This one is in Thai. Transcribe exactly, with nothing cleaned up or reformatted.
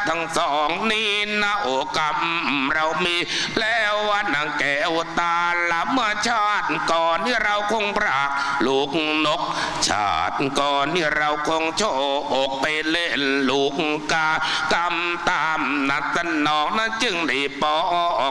ทั้งสองนี้นะโอกรรมเรามีแล้ววันนางแก้วตาละเมื่อชาติก่อนที่เราคงปรากลูกนกชาติก่อนที่เราคงโชอกไปเล่นลูกกากรรมตามนัดสนองนั้นจึงได้ปอง